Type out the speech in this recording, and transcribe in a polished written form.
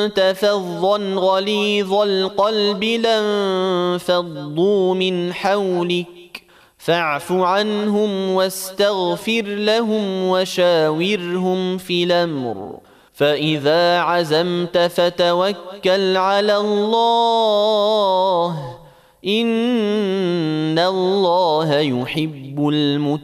كنت فظا غليظ القلب لانفضوا من حولك فاعف عنهم واستغفر لهم وشاورهم في الأمر فإذا عزمت فتوكل على الله إن الله يحب المتقين.